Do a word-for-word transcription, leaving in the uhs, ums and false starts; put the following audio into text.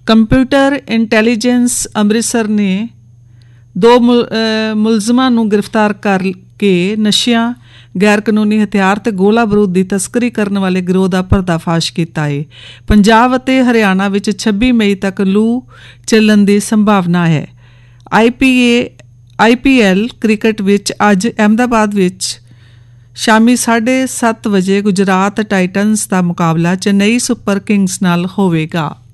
Computer intelligence Amritsar ਨੇ ਦੋ ਮੁਲ ਮੁਲਜ਼ਮਾਂ ਨੂੰ ਗ੍ਰਿਫਤਾਰ ਕਰਕੇ ਨਸ਼ਿਆਂ, ਗੈਰ ਕਾਨੂੰਨੀ ਹਥਿਆਰ ਅਤੇ ਗੋਲਾ ਬਰੂਦ ਦੀ ਤਸਕਰੀ ਕਰਨ ਵਾਲੇ ਗਿਰੋਹ ਦਾ ਪਰਦਾਫਾਸ਼ ਕੀਤਾ ਹੈ। ਪੰਜਾਬ ਅਤੇ ਹਰਿਆਣਾ ਵਿੱਚ ਛੱਬੀ ਮਈ ਤੱਕ ਲੂ ਚੱਲਣ ਦੀ ਸੰਭਾਵਨਾ ਹੈ। ਆਈ ਪੀ ਏ ਆਈ ਪੀ ਐਲ ਕ੍ਰਿਕਟ ਵਿੱਚ ਅੱਜ ਅਹਿਮਦਾਬਾਦ ਵਿੱਚ ਸ਼ਾਮੀ ਸਾਢੇ ਸੱਤ ਵਜੇ ਗੁਜਰਾਤ ਟਾਈਟਨਸ ਦਾ ਮੁਕਾਬਲਾ ਚੇਨਈ ਸੁਪਰ ਕਿੰਗਸ ਨਾਲ ਹੋਵੇਗਾ।